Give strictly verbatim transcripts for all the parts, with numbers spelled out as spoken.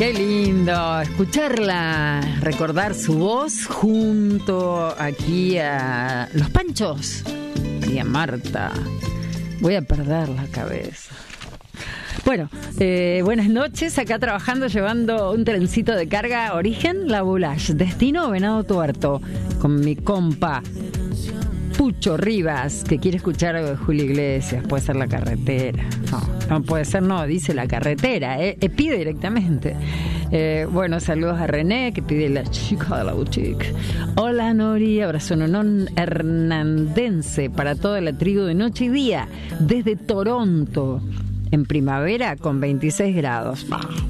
Qué lindo escucharla, recordar su voz junto aquí a los Panchos y a Marta. Voy a perder la cabeza. Bueno, eh, buenas noches, acá trabajando, llevando un trencito de carga, origen La Boulaye, destino Venado Tuerto, con mi compa Pucho Rivas, que quiere escuchar algo de Julio Iglesias. Puede ser La Carretera. No, no puede ser, no, dice La Carretera, eh, eh, pide directamente. Eh, bueno, saludos a René, que pide La Chica de la Boutique. Hola Nori, abrazo non hernandense para toda la tribu de noche y día, desde Toronto, en primavera con veintiséis grados.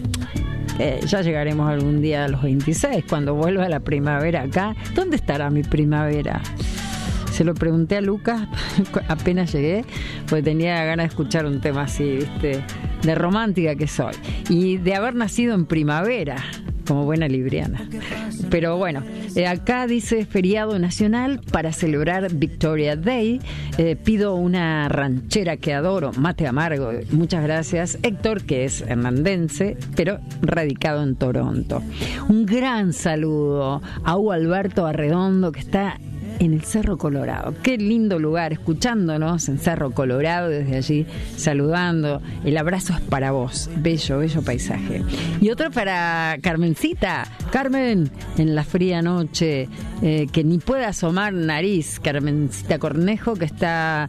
Eh, ya llegaremos algún día a los veintiséis, cuando vuelva la primavera acá. ¿Dónde estará mi primavera? Se lo pregunté a Lucas apenas llegué, porque tenía ganas de escuchar un tema así, ¿viste? De romántica que soy. Y de haber nacido en primavera, como buena libriana. Pero bueno, eh, acá dice feriado nacional para celebrar Victoria Day. Eh, pido una ranchera que adoro, Mate Amargo. Muchas gracias. Héctor, que es hernandense, pero radicado en Toronto. Un gran saludo a Hugo Alberto Arredondo, que está en el Cerro Colorado. Qué lindo lugar, escuchándonos en Cerro Colorado, desde allí saludando. El abrazo es para vos. Bello, bello paisaje. Y otro para Carmencita. Carmen, en la fría noche, eh, que ni puede asomar nariz. Carmencita Cornejo, que está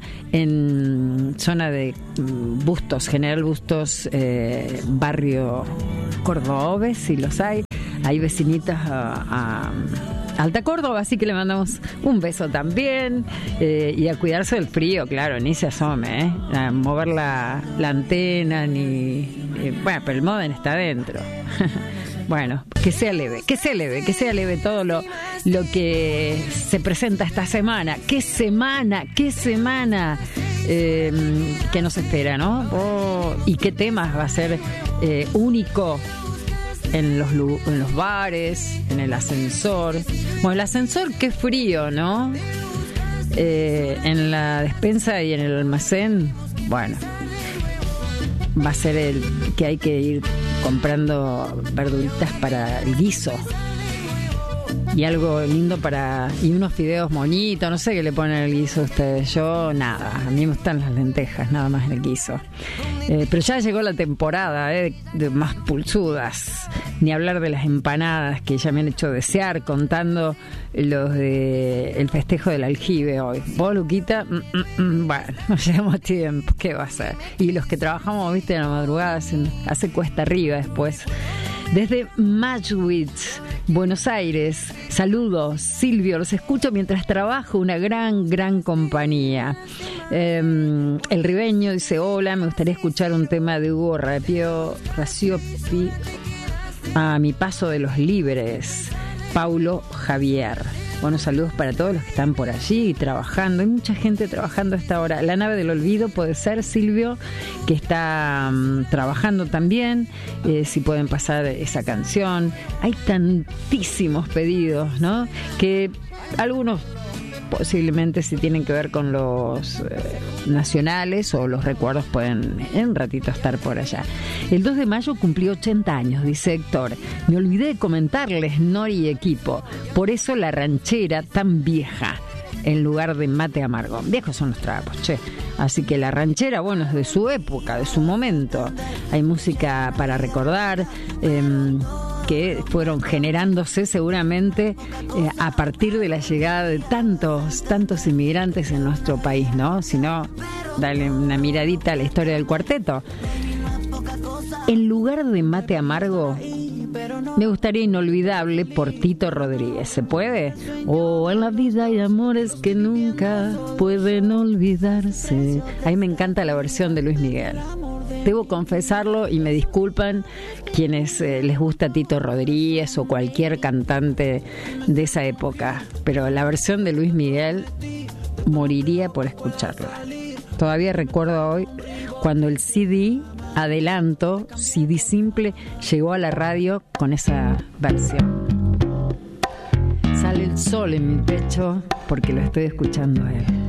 en zona de Bustos, General Bustos, eh, barrio Cordobés, si los hay. Hay vecinitas a... a Alta Córdoba, así que le mandamos un beso también, eh, y a cuidarse del frío, claro, ni se asome, ¿eh? A mover la, la antena, ni... Eh, bueno, pero el modem está adentro. Bueno, que sea leve, que sea leve, que sea leve todo lo, lo que se presenta esta semana. ¡Qué semana, qué semana eh, que nos espera, ¿no? Oh, y qué temas va a ser eh, único en los, en los bares, en el ascensor. Bueno, el ascensor, qué frío, ¿no? Eh, en la despensa y en el almacén, bueno, va a ser el que hay que ir comprando verduritas para el guiso. Y algo lindo para... Y unos fideos monitos, no sé qué le ponen al guiso a ustedes. Yo, nada, a mí me gustan las lentejas, nada más en el guiso. Eh, pero ya llegó la temporada eh, de más pulsudas. Ni hablar de las empanadas, que ya me han hecho desear, contando los de el festejo del aljibe hoy. Vos, Luquita, mm, mm, mm, bueno, no llegamos a tiempo, ¿qué va a ser? Y los que trabajamos, viste, en la madrugada, hacen, hace cuesta arriba después. Desde Matchwitz, Buenos Aires, saludos, Silvio, los escucho mientras trabajo, una gran, gran compañía. Eh, el Ribeño dice, hola, me gustaría escuchar un tema de Hugo Rapio, Raciopi, a mi paso de los libres, Paulo Javier. Bueno, saludos para todos los que están por allí trabajando. Hay mucha gente trabajando a esta hora. La nave del olvido puede ser, Silvio, que está um, trabajando también. Eh, si pueden pasar esa canción. Hay tantísimos pedidos, ¿no? Que algunos posiblemente si tienen que ver con los eh, nacionales o los recuerdos pueden en un ratito estar por allá. El dos de mayo cumplió ochenta años, dice Héctor. Me olvidé de comentarles, Nori y equipo. Por eso la ranchera tan vieja en lugar de Mate Amargo. Viejos son los trapos, che. Así que la ranchera, bueno, es de su época, de su momento. Hay música para recordar, eh, que fueron generándose seguramente eh, a partir de la llegada de tantos, tantos inmigrantes en nuestro país, ¿no? Si no, dale una miradita a la historia del cuarteto. En lugar de Mate Amargo, me gustaría Inolvidable por Tito Rodríguez. ¿Se puede? O En la vida hay amores que nunca pueden olvidarse. A mí me encanta la versión de Luis Miguel. Debo confesarlo y me disculpan quienes eh, les gusta Tito Rodríguez o cualquier cantante de esa época, pero la versión de Luis Miguel moriría por escucharla. Todavía recuerdo hoy cuando el C D adelanto, C D simple, llegó a la radio con esa versión. Sale el sol en mi pecho porque lo estoy escuchando a él.